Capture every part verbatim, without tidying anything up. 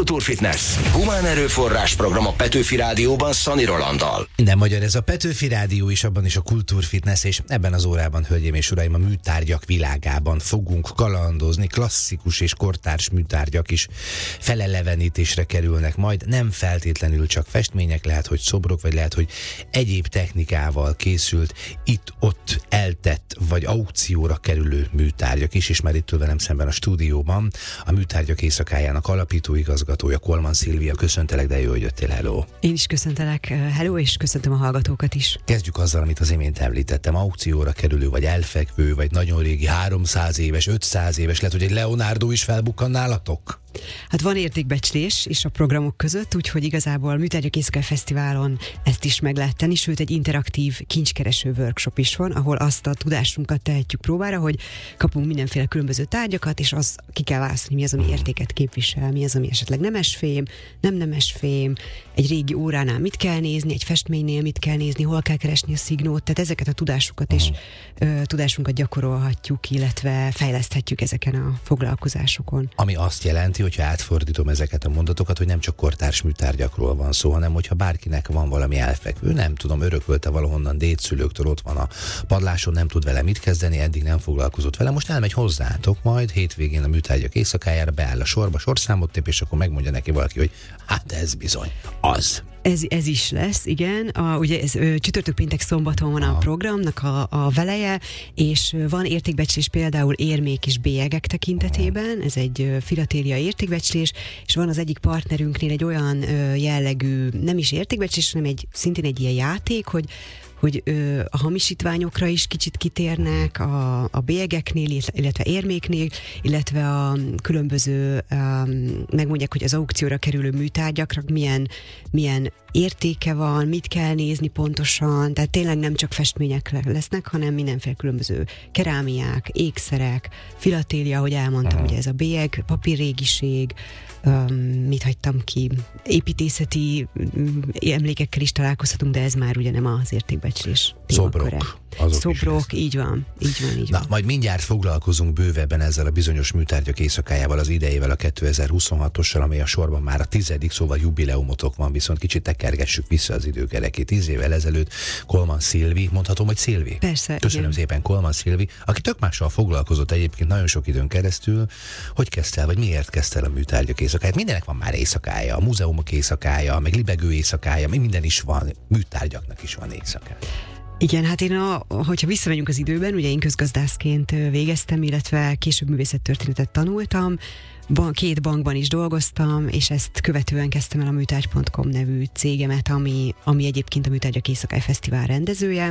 Kultúrfitness. Humán erőforrás program a Petőfi Rádióban Szani Rolanddal. Nem magyar ez a Petőfi Rádió is, abban is a Kultúrfitness, és ebben az órában, hölgyeim és uraim, a műtárgyak világában fogunk kalandozni. Klasszikus és kortárs műtárgyak is felelevenítésre kerülnek majd. Nem feltétlenül csak festmények, lehet, hogy szobrok, vagy lehet, hogy egyéb technikával készült, itt-ott eltett, vagy aukcióra kerülő műtárgyak is, és már itt ül velem szemben a stúdióban a Műtárgyak Éjszakájának alapító igazgatója, Kolman Szilvia. Köszöntelek, de jó, hogy jöttél, hello. Én is köszöntelek, hello, és köszöntöm a hallgatókat is. Kezdjük azzal, amit az imént említettem, aukcióra kerülő, vagy elfekvő, vagy nagyon régi, háromszáz éves, ötszáz éves, lehet, hogy egy Leonardo is felbukkan nálatok? Hát van értékbecslés is a programok között, úgyhogy igazából a Műtárgyak Éjszakája Fesztiválon ezt is meg lehet tenni, sőt egy interaktív kincskereső workshop is van, ahol azt a tudásunkat tehetjük próbára, hogy kapunk mindenféle különböző tárgyakat, és az ki kell választani, mi az, ami értéket képvisel, mi az, ami esetleg nemesfém, nem nemesfém, egy régi óránál mit kell nézni, egy festménynél mit kell nézni, hol kell keresni a szignót, tehát ezeket a tudásukat és ö, tudásunkat gyakorolhatjuk, illetve fejleszthetjük ezeken a foglalkozásokon. Ami azt jelenti, hogyha átfordítom ezeket a mondatokat, hogy nem csak kortárs műtárgyakról van szó, hanem hogyha bárkinek van valami elfekvő, nem tudom, örökölte valahonnan dédszülőktől, ott van a padláson, nem tud vele mit kezdeni, eddig nem foglalkozott vele, most elmegy hozzátok, majd hétvégén a Műtárgyak Éjszakájára beáll a sorba, sorszámot tép, és akkor megmondja neki valaki, hogy hát ez bizony az. Ez, ez is lesz, igen. A, ugye ez ö, csütörtök, péntek, szombaton van a programnak a, a veleje, és van értékbecslés például érmék és bélyegek tekintetében, ez egy ö, filatélia értékbecslés, és van az egyik partnerünknél egy olyan ö, jellegű, nem is értékbecslés, hanem egy, szintén egy ilyen játék, hogy hogy ö, a hamisítványokra is kicsit kitérnek, a, a bélyegeknél, illetve érméknél, illetve a különböző, um, megmondják, hogy az aukcióra kerülő műtárgyakra milyen, milyen értéke van, mit kell nézni pontosan, tehát tényleg nem csak festmények lesznek, hanem mindenféle különböző kerámiák, ékszerek, filatélia, ahogy elmondtam, ugye ez a bélyeg, papírrégiség, um, mit hagytam ki, építészeti um, emlékekkel is találkozhatunk, de ez már ugye nem az értékbecslés témaköre. Szobrok. Szobrok, így van, így van, így Na, van. majd mindjárt foglalkozunk bővebben ezzel a bizonyos Műtárgyak Éjszakájával, az idejével, a kétezer-huszonhatossal, amely a sorban már a tizedik, szóval jubileumotok van, viszont kicsit tekergessük vissza az időkerekét. Tíz évvel ezelőtt Kolman Szilvi, mondhatom, hogy Szilvi? Persze, Köszönöm igen. szépen, Kolman Szilvi, aki tök mással foglalkozott egyébként nagyon sok időn keresztül. Hogy kezdte el, vagy miért kezdte el a Műtárgyak Éjszakáját? Mindenek van már éjszakája, a múzeumok éjszakája, meg libegő éjszakája, minden is van, műtárgyaknak is van éjszakája. Igen, hát én, a, hogyha visszamegyünk az időben, ugye én közgazdászként végeztem, illetve később művészettörténetet tanultam, ban, két bankban is dolgoztam, és ezt követően kezdtem el a műtárgy pont com nevű cégemet, ami, ami egyébként a Műtárgyak Éjszakája Fesztivál rendezője.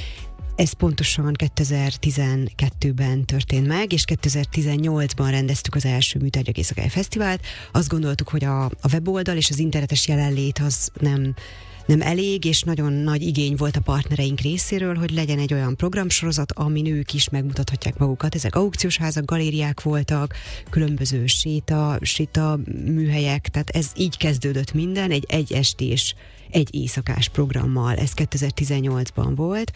Ez pontosan kétezer-tizenkettőben történt meg, és kétezer-tizennyolcban rendeztük az első Műtárgyak Éjszakája Fesztivált. Azt gondoltuk, hogy a, a weboldal és az internetes jelenlét az nem... nem elég, és nagyon nagy igény volt a partnereink részéről, hogy legyen egy olyan programsorozat, amin ők is megmutathatják magukat. Ezek aukciós házak, galériák voltak, különböző séta, séta műhelyek, tehát ez így kezdődött minden, egy egy estés, egy éjszakás programmal, ez kétezer-tizennyolcban volt,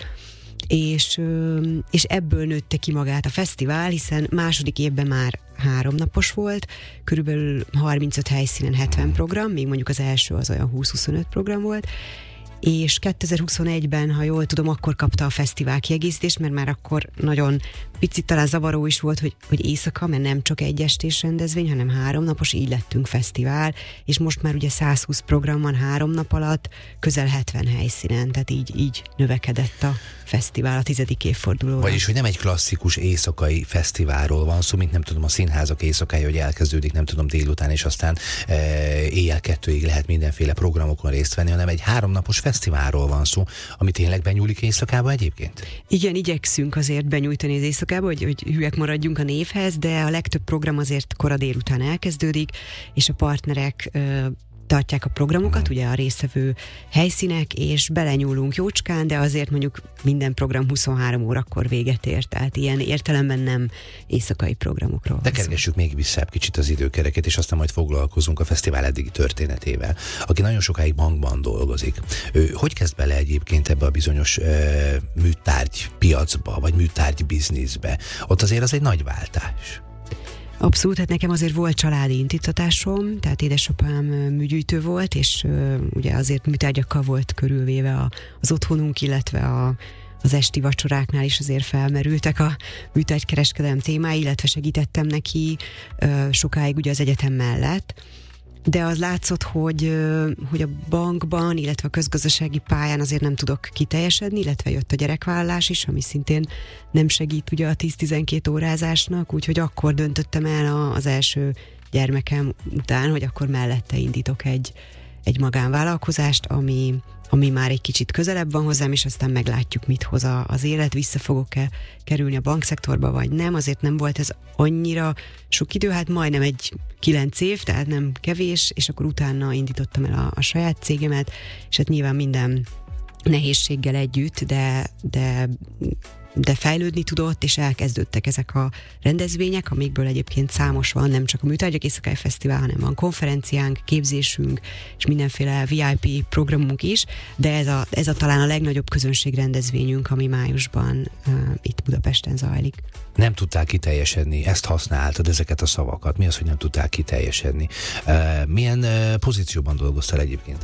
és, és ebből nőtte ki magát a fesztivál, hiszen második évben már három napos volt, körülbelül harmincöt helyszínen hetven program, még mondjuk az első az olyan húsz-huszonöt program volt, és kétezer-huszonegyben, ha jól tudom, akkor kapta a fesztivál kiegészítést, mert már akkor nagyon picit talán zavaró is volt, hogy, hogy éjszaka, mert nem csak egy estés rendezvény, hanem három napos, így lettünk fesztivál, és most már ugye száz húsz program van három nap alatt, közel hetven helyszínen, tehát így, így növekedett a fesztivál a tizedik évfordulóra. Vagyis, hogy nem egy klasszikus éjszakai fesztiválról van szó, mint nem tudom, a színházak éjszakája, hogy elkezdődik, nem tudom, délután, és aztán e, éjjel kettőig lehet mindenféle programokon részt venni, hanem egy háromnapos fesztiválról van szó, ami tényleg benyúlik éjszakába egyébként? Igen, igyekszünk azért benyújtani az éjszakába, hogy, hogy hülyek maradjunk a névhez, de a legtöbb program azért kora délután elkezdődik, és a partnerek ö, tartják a programokat, ugye a résztvevő helyszínek, és belenyúlunk jócskán, de azért mondjuk minden program huszonhárom órakor véget ér, tehát ilyen értelemben nem éjszakai programokról. De kergessük még vissza kicsit az időkereket, és aztán majd foglalkozunk a fesztivál eddigi történetével. Aki nagyon sokáig bankban dolgozik, ő hogy kezd bele egyébként ebbe a bizonyos uh, műtárgy piacba, vagy műtárgy bizniszbe? Ott azért az egy nagy váltás. Abszolút, hát nekem azért volt családi indítatásom, tehát édesapám műgyűjtő volt, és uh, ugye azért műtárgyakkal volt körülvéve a, az otthonunk, illetve a, az esti vacsoráknál is azért felmerültek a műtárgykereskedelem témái, illetve segítettem neki uh, sokáig ugye az egyetem mellett. De az látszott, hogy, hogy a bankban, illetve a közgazdasági pályán azért nem tudok kiteljesedni, illetve jött a gyerekvállalás is, ami szintén nem segít ugye a tíz-tizenkét órázásnak, úgyhogy akkor döntöttem el az első gyermekem után, hogy akkor mellette indítok egy, egy magánvállalkozást, ami, ami már egy kicsit közelebb van hozzám, és aztán meglátjuk, mit hoz a, az élet, vissza fogok-e kerülni a bankszektorba, vagy nem. Azért nem volt ez annyira sok idő, hát majdnem egy kilenc év, tehát nem kevés, és akkor utána indítottam el a, a saját cégemet, és hát nyilván minden nehézséggel együtt, de, de, de fejlődni tudott, és elkezdődtek ezek a rendezvények, amikből egyébként számos van, nem csak a Műtárgyak Éjszakája Fesztivál, hanem van konferenciánk, képzésünk, és mindenféle vé i pé programunk is, de ez a, ez a talán a legnagyobb közönségrendezvényünk, ami májusban uh, itt Budapesten zajlik. Nem tudtál kiteljesedni, ezt használtad, ezeket a szavakat. Mi az, hogy nem tudtál kiteljesedni? Uh, milyen uh, pozícióban dolgoztál egyébként?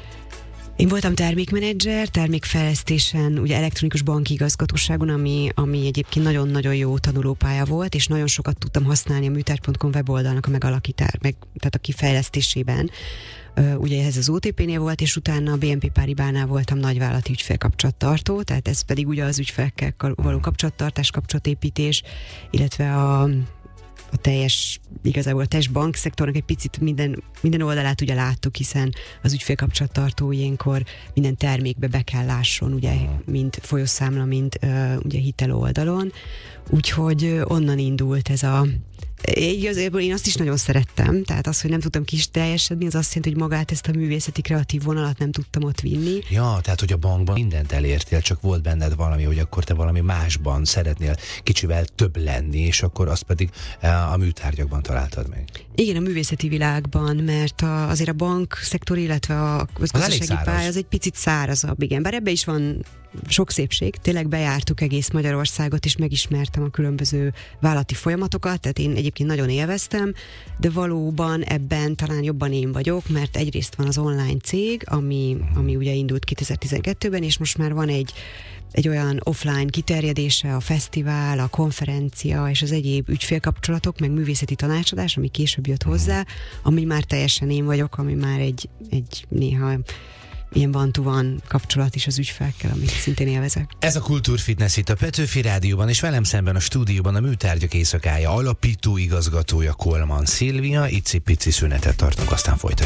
Én voltam termékmenedzser, termékfejlesztésen, ugye elektronikus banki igazgatóságon, ami, ami egyébként nagyon-nagyon jó tanulópálya volt, és nagyon sokat tudtam használni a műtárgy pont com weboldalnak a megalakítás, meg, tehát a kifejlesztésében. Uh, ugye ez az o té pé-nél volt, és utána a bé en pé Paribánál voltam nagyvállalati ügyfélkapcsolattartó, tehát ez pedig ugye az ügyfelekkel való kapcsolattartás, kapcsolatépítés, illetve a, a teljes, igazából a teljes bankszektornak egy picit minden, minden oldalát ugye láttuk, hiszen az ügyfélkapcsolattartó ilyenkor minden termékbe be kell lásson, ugye, mind folyószámla, mind uh, ugye hitel oldalon, úgyhogy uh, onnan indult ez a Igazából én azt is nagyon szerettem, tehát az, hogy nem tudtam kiteljesedni, az azt jelenti, hogy magát ezt a művészeti kreatív vonalat nem tudtam ott vinni. Ja, tehát, hogy a bankban mindent elértél, csak volt benned valami, hogy akkor te valami másban szeretnél kicsivel több lenni, és akkor azt pedig a műtárgyakban találtad meg. Igen, a művészeti világban, mert a, azért a bankszektor, illetve a közgazdasági pálya az egy picit szárazabb, igen. Bár ebbe is van sok szépség, tényleg bejártuk egész Magyarországot, és megismertem a különböző vállalati folyamatokat, tehát én egyébként nagyon élveztem, de valóban ebben talán jobban én vagyok, mert egyrészt van az online cég, ami, ami ugye indult kétezer-tizenkettőben, és most már van egy egy olyan offline kiterjedése, a fesztivál, a konferencia és az egyéb ügyfélkapcsolatok, meg művészeti tanácsadás, ami később jött hozzá, ami már teljesen én vagyok, ami már egy, egy néha ilyen one-to-one kapcsolat is az ügyfelekkel, amit szintén élvezek. Ez a Kultúrfitness itt a Petőfi Rádióban, és velem szemben a stúdióban a Műtárgyak Éjszakája alapító igazgatója Kolman Szilvia. Icipici szünetet tartunk, aztán folytatjuk.